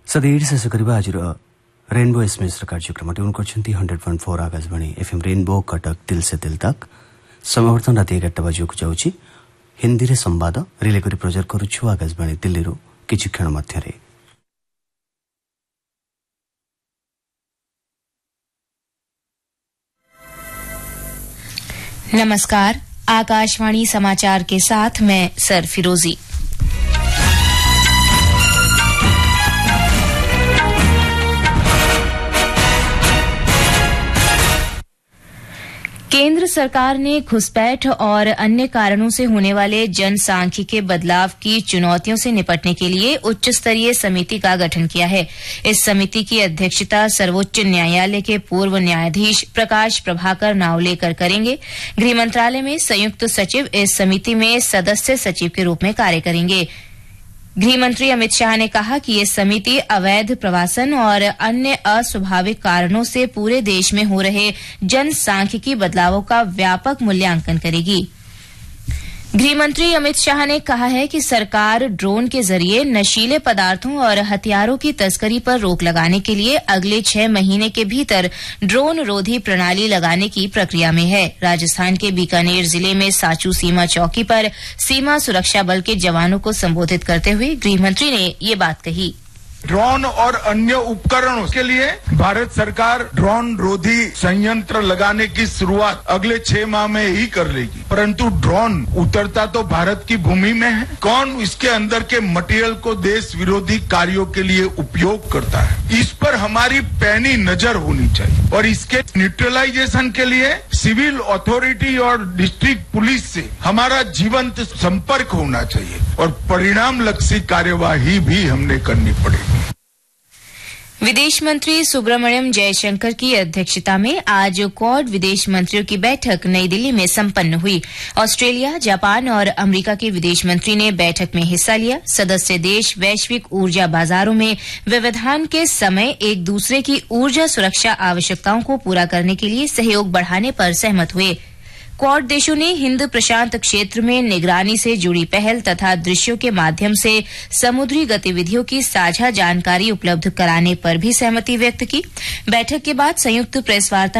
सदैव शेष କରିବା ଆଜିର ରେନବୋ ଏସଏମଏସ୍ କାର୍ଯ୍ୟକ୍ରମ ଟ୍ୟୁନ୍ କରିଛନ୍ତି 100.4 ଆକାଶବାଣୀ ଏଫଏମ୍ ରେନବୋ କଟକ ଦିଲ୍ ସେ ଦିଲ୍ ତକ୍। ସମୟ ବର୍ତ୍ତମାନ ରାତି 11ଟା ବାଜିବାକୁ ଯାଉଛି। ହିନ୍ଦୀରେ ସମ୍ବାଦ ରିଲେ କରି ପ୍ରଚାର କରୁଛୁ ଆକାଶବାଣୀ ଦିଲ୍ଲୀରୁ କିଛି କ୍ଷଣ ମଧ୍ୟରେ। नमस्कार, आकाशवाणी समाचार के साथ मैं सर फिरोजी। केंद्र सरकार ने घुसपैठ और अन्य कारणों से होने वाले जनसांख्यिकीय बदलाव की चुनौतियों से निपटने के लिए उच्च स्तरीय समिति का गठन किया है। इस समिति की अध्यक्षता सर्वोच्च न्यायालय के पूर्व न्यायाधीश प्रकाश प्रभाकर नावलेकर करेंगे। गृह मंत्रालय में संयुक्त सचिव इस समिति में सदस्य सचिव के रूप में कार्य करेंगे। गृह मंत्री अमित शाह ने कहा कि ये समिति अवैध प्रवासन और अन्य अस्वाभाविक कारणों से पूरे देश में हो रहे जनसांख्यिकीय बदलावों का व्यापक मूल्यांकन करेगी। गृह मंत्री अमित शाह ने कहा है कि सरकार ड्रोन के जरिए नशीले पदार्थों और हथियारों की तस्करी पर रोक लगाने के लिए अगले 6 महीने के भीतर ड्रोन रोधी प्रणाली लगाने की प्रक्रिया में है। राजस्थान के बीकानेर जिले में साचू सीमा चौकी पर सीमा सुरक्षा बल के जवानों को संबोधित करते हुए गृह मंत्री ने ये बात कही। ड्रोन और अन्य उपकरणों के लिए भारत सरकार ड्रोन रोधी संयंत्र लगाने की शुरुआत अगले 6 माह में ही कर लेगी। परंतु ड्रोन उतरता तो भारत की भूमि में है। कौन इसके अंदर के मटेरियल को देश विरोधी कार्यों के लिए उपयोग करता है, इस पर हमारी पैनी नजर होनी चाहिए और इसके न्यूट्रलाइजेशन के लिए सिविल अथॉरिटी और डिस्ट्रिक्ट पुलिस से हमारा जीवंत संपर्क होना चाहिए और परिणाम लक्षी कार्यवाही भी हमने करनी पड़ेगी। विदेश मंत्री सुब्रमण्यम जयशंकर की अध्यक्षता में आज क्वाड विदेश मंत्रियों की बैठक नई दिल्ली में संपन्न हुई। ऑस्ट्रेलिया, जापान और अमेरिका के विदेश मंत्री ने बैठक में हिस्सा लिया। सदस्य देश वैश्विक ऊर्जा बाजारों में व्यवधान के समय एक दूसरे की ऊर्जा सुरक्षा आवश्यकताओं को पूरा करने के लिए सहयोग बढ़ाने पर सहमत हुए। क्वाड देशों ने हिंद प्रशांत क्षेत्र में निगरानी से जुड़ी पहल तथा दृश्यों के माध्यम से समुद्री गतिविधियों की साझा जानकारी उपलब्ध कराने पर भी सहमति व्यक्त की। बैठक के बाद संयुक्त प्रेस वार्ता